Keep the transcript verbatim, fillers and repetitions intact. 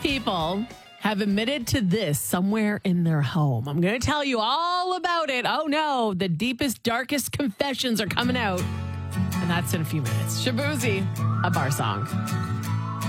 people have admitted to this somewhere in their home. I'm going to tell you all about it. Oh no, the deepest, darkest confessions are coming out. And that's in a few minutes. Shaboozey, a bar song.